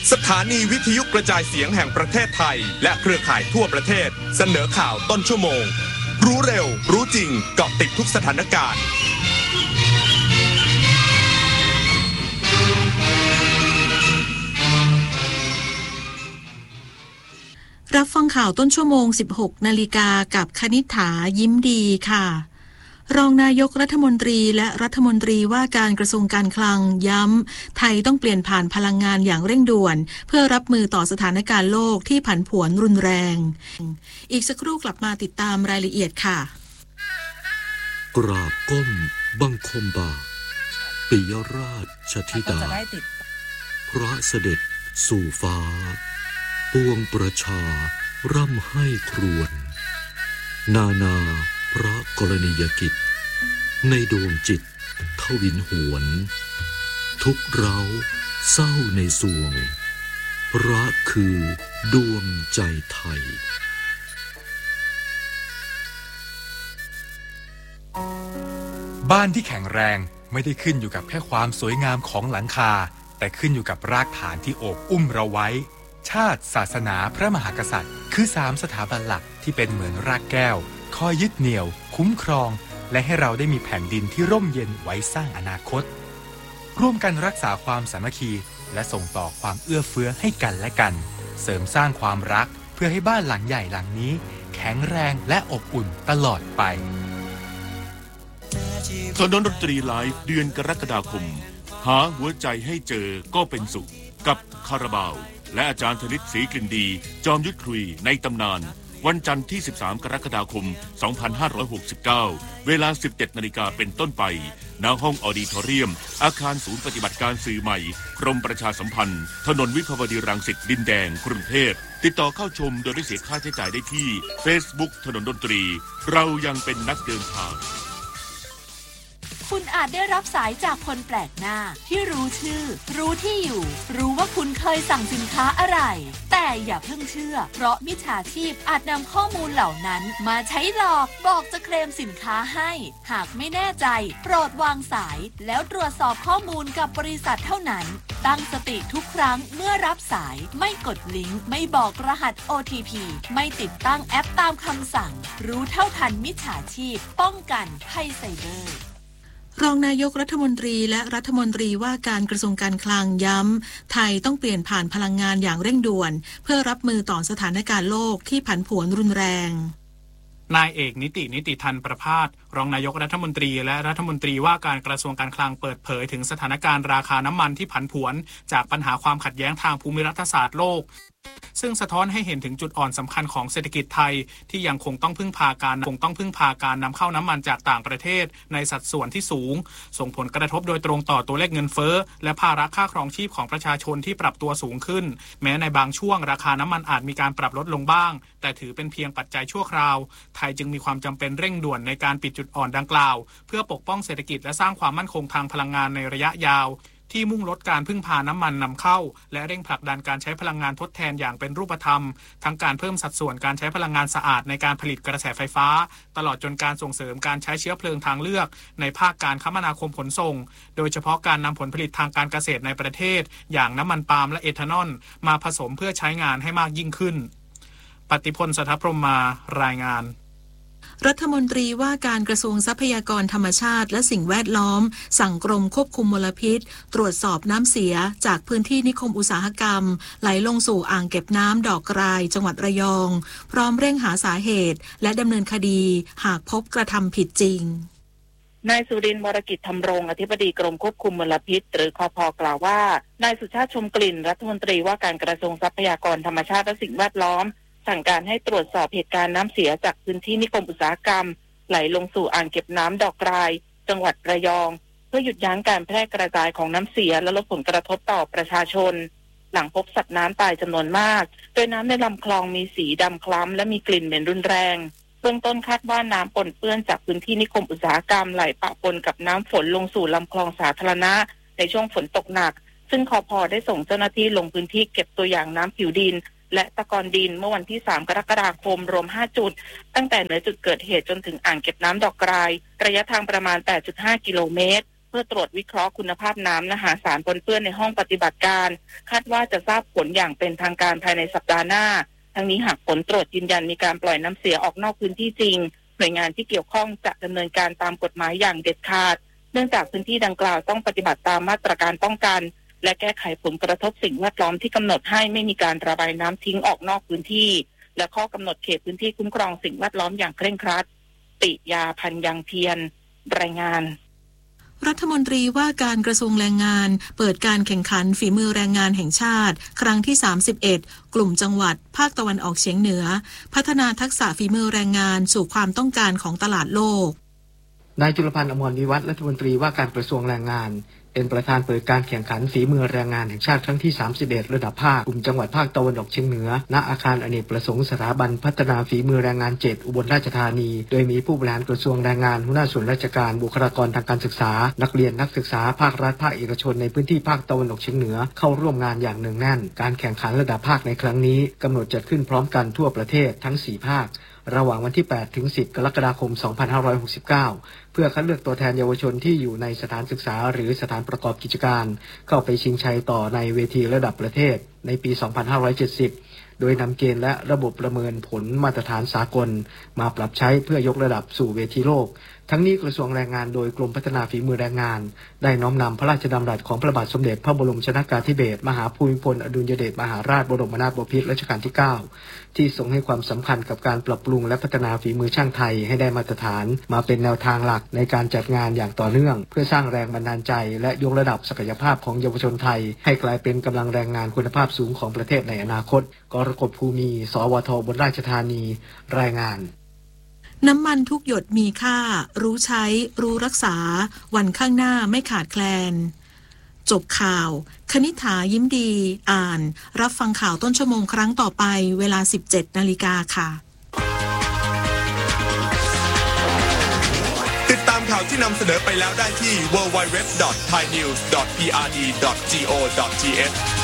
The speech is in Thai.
สถานีวิทยุกระจายเสียงแห่งประเทศไทยและเครือข่ายทั่วประเทศเสนอข่าวต้นชั่วโมงรู้เร็วรู้จริงเกาะติดทุกสถานการณ์รับฟังข่าวต้นชั่วโมง 16 นาฬิกากับคณิษฐายิ้มดีค่ะรองนายกรัฐมนตรีและรัฐมนตรีว่าการกระทรวงการคลังย้ำไทยต้องเปลี่ยนผ่านพลังงานอย่างเร่งด่วนเพื่อรับมือต่อสถานการณ์โลกที่ผันผวนรุนแรงอีกสักครู่กลับมาติดตามรายละเอียดค่ะกราบก้มบังคมบาทปิยราชธิดาพระเสด็จสู่ฟ้าปวงประชาร่ำให้ครวญนาพระกรณียกิจในดวงจิตทวินหวนทุกเร้าเศร้าในสวงพระคือดวงใจไทยบ้านที่แข็งแรงไม่ได้ขึ้นอยู่กับแค่ความสวยงามของหลังคาแต่ขึ้นอยู่กับรากฐานที่โอบอุ้มเราไว้ชาติศาสนาพระมหากษัตริย์คือ3สถาบันหลักที่เป็นเหมือนรากแก้วคอยยึดเหนี่ยวคุ้มครองและให้เราได้มีแผ่นดินที่ร่มเย็นไว้สร้างอนาคตร่วมกันรักษาความสามัคคีและส่งต่อความเอื้อเฟื้อให้กันและกันเสริมสร้างความรักเพื่อให้บ้านหลังใหญ่หลังนี้แข็งแรงและอบอุ่นตลอดไปถนนดนตรีไลฟ์เดือนกรกฎาคมหาหัวใจให้เจอก็เป็นสุขกับคาราบาวและอาจารย์ธนิตศรีกลิ่นดีจอมยุทธคุยในตำนานวันจันทร์ที่13กรกฎาคม2569เวลา 17:00 น.เป็นต้นไปณห้องออดิทอเรียมอาคารศูนย์ปฏิบัติการสื่อใหม่กรมประชาสัมพันธ์ถนนวิภาวดีรังสิตดินแดงกรุงเทพติดต่อเข้าชมโดยไม่เสียค่าใช้จ่ายได้ที่ Facebook ถนนดนตรีเรายังเป็นนักเดินทางคุณอาจได้รับสายจากคนแปลกหน้าที่รู้ชื่อรู้ที่อยู่รู้ว่าคุณเคยสั่งสินค้าอะไรแต่อย่าเพิ่งเชื่อเพราะมิจฉาชีพอาจนำข้อมูลเหล่านั้นมาใช้หลอกบอกจะเคลมสินค้าให้หากไม่แน่ใจโปรดวางสายแล้วตรวจสอบข้อมูลกับบริษัทเท่านั้นตั้งสติทุกครั้งเมื่อรับสายไม่กดลิงก์ไม่บอกรหัส OTP ไม่ติดตั้งแอปตามคำสั่งรู้เท่าทันมิจฉาชีพป้องกันภัยไซเบอร์รองนายกรัฐมนตรีและรัฐมนตรีว่าการกระทรวงการคลังย้ำไทยต้องเปลี่ยนผ่านพลังงานอย่างเร่งด่วนเพื่อรับมือต่อสถานการณ์โลกที่ผันผวนรุนแรงนายเอกนิติธันประภาสรองนายกรัฐมนตรีและรัฐมนตรีว่าการกระทรวงการคลังเปิดเผยถึงสถานการณ์ราคาน้ำมันที่ผันผวนจากปัญหาความขัดแย้งทางภูมิรัฐศาสตร์โลกซึ่งสะท้อนให้เห็นถึงจุดอ่อนสำคัญของเศรษฐกิจไทยที่ยังคงต้องพึ่งพาการนำเข้าน้ำมันจากต่างประเทศในสัดส่วนที่สูงส่งผลกระทบโดยตรงต่อตัวเลขเงินเฟ้อและภาระค่าครองชีพของประชาชนที่ปรับตัวสูงขึ้นแม้ในบางช่วงราคาน้ำมันอาจมีการปรับลดลงบ้างแต่ถือเป็นเพียงปัจจัยชั่วคราวไทยจึงมีความจำเป็นเร่งด่วนในการปิดจุดอ่อนดังกล่าวเพื่อปกป้องเศรษฐกิจและสร้างความมั่นคงทางพลังงานในระยะยาวที่มุ่งลดการพึ่งพาน้ำมันนำเข้าและเร่งผลักดันการใช้พลังงานทดแทนอย่างเป็นรูปธรรมทั้งการเพิ่มสัดส่วนการใช้พลังงานสะอาดในการผลิตกระแสไฟฟ้าตลอดจนการส่งเสริมการใช้เชื้อเพลิงทางเลือกในภาคการคมนาคมขนส่งโดยเฉพาะการนำผลผลิตทางการเกษตรในประเทศอย่างน้ำมันปาล์มและเอทานอลมาผสมเพื่อใช้งานให้มากยิ่งขึ้นปฏิพล สัทธพรหมารายงานรัฐมนตรีว่าการกระทรวงทรัพยากรธรรมชาติและสิ่งแวดล้อมสั่งกรมควบคุมมลพิษตรวจสอบน้ำเสียจากพื้นที่นิคมอุตสาหกรรมไหลลงสู่อ่างเก็บน้ำดอกกรายจังหวัดระยองพร้อมเร่งหาสาเหตุและดำเนินคดีหากพบกระทำผิดจริงนายสุรินทร์ วรกิจธำรงอธิบดีกรมควบคุมมลพิษหรือคภ.กล่าวว่านายสุชาติชมกลิ่นรัฐมนตรีว่าการกระทรวงทรัพยากรธรรมชาติและสิ่งแวดล้อมสั่งการให้ตรวจสอบเหตุการณ์น้ำเสียจากพื้นที่นิคมอุตสาหกรรมไหลลงสู่อ่างเก็บน้ำดอกกรายจังหวัดระยองเพื่อหยุดยั้งการแพร่กระจายของน้ำเสียและลดผลกระทบต่อประชาชนหลังพบสัตว์น้ำตายจำนวนมากโดยน้ำในลำคลองมีสีดำคล้ำและมีกลิ่นเหม็นรุนแรงเบื้องต้นคาดว่าน้ำปนเปื้อนจากพื้นที่นิคมอุตสาหกรรมไหลปะปนกับน้ำฝนลงสู่ลำคลองสาธารณะในช่วงฝนตกหนักซึ่งคภ.ได้ส่งเจ้าหน้าที่ลงพื้นที่เก็บตัวอย่างน้ำผิวดินและตะกอนดินเมื่อวันที่3กรกฎาคมรวม5จุดตั้งแต่เหนือจุดเกิดเหตุจนถึงอ่างเก็บน้ำดอกกรายระยะทางประมาณ 8.5 กิโลเมตรเพื่อตรวจวิเคราะห์คุณภาพน้ำและหาสารปนเปื้อนในห้องปฏิบัติการคาดว่าจะทราบผลอย่างเป็นทางการภายในสัปดาห์หน้าทั้งนี้หากผลตรวจยืนยันมีการปล่อยน้ำเสียออกนอกพื้นที่จริงหน่วยงานที่เกี่ยวข้องจะดำเนินการตามกฎหมายอย่างเด็ดขาดเนื่องจากพื้นที่ดังกล่าวต้องปฏิบัติตามมาตรการป้องกันและแก้ไขผลกระทบสิ่งแวดล้อมที่กำหนดให้ไม่มีการระบายน้ำทิ้งออกนอกพื้นที่และข้อกำหนดเขตพื้นที่คุ้มครองสิ่งแวดล้อมอย่างเคร่งครัดปิยาพันธ์ยังเพียรรายงานรัฐมนตรีว่าการกระทรวงแรงงานเปิดการแข่งขันฝีมือแรงงานแห่งชาติครั้งที่31กลุ่มจังหวัดภาคตะวันออกเฉียงเหนือพัฒนาทักษะฝีมือแรงงานสู่ความต้องการของตลาดโลกนายจุลพันธ์อมรวิวัฒน์รัฐมนตรีว่าการกระทรวงแรงงานเป็นประธานเปิดการแข่งขันฝีมือแรงงานแห่งชาติครั้งที่31ระดับภาคกลุ่มจังหวัดภาคตะวันออกเฉียงเหนือณอาคารอเนกประสงค์สถาบันพัฒนาฝีมือแรงงาน7อุบลราชธานีโดยมีผู้บริหารกระทรวงแรงงานหัวหน้าส่วนราชการบุคลากรทางการศึกษานักเรียนนักศึกษาภาครัฐภาคเอกชนในพื้นที่ภาคตะวันออกเฉียงเหนือเข้าร่วมงานอย่างเนืองแน่นการแข่งขันระดับภาคในครั้งนี้กำหนดจัดขึ้นพร้อมกันทั่วประเทศทั้ง4ภาคระหว่างวันที่8ถึง10กรกฎาคม2569เพื่อคัดเลือกตัวแทนเยาวชนที่อยู่ในสถานศึกษาหรือสถานประกอบกิจการเข้าไปชิงชัยต่อในเวทีระดับประเทศในปี2570โดยนำเกณฑ์และระบบประเมินผลมาตรฐานสากลมาปรับใช้เพื่อยกระดับสู่เวทีโลกทั้งนี้กระทรวงแรงงานโดยกรมพัฒนาฝีมือแรงงานได้น้อมนำพระราชดำรัสของพระบาทสมเด็จพระบรมชนกาธิเบศรมหาภูมิพลอดุลยเดชมหาราชบรมนาถบพิตรรัชกาลที่9ที่ทรงให้ความสำคัญกับการปรับปรุงและพัฒนาฝีมือช่างไทยให้ได้มาตรฐานมาเป็นแนวทางหลักในการจัดงานอย่างต่อเนื่องเพื่อสร้างแรงบันดาลใจและยกระดับศักยภาพของเยาวชนไทยให้กลายเป็นกำลังแรงงานคุณภาพสูงของประเทศในอนาคตกรกฎภูมิสวทบนราชธานีรายงานน้ำมันทุกหยดมีค่ารู้ใช้รู้รักษาวันข้างหน้าไม่ขาดแคลนจบข่าวคณิษฐายิ้มดีอ่านรับฟังข่าวต้นชั่วโมงครั้งต่อไปเวลา 17 นาฬิกาค่ะติดตามข่าวที่นำเสนอไปแล้วได้ที่ www.thainews.prd.go.th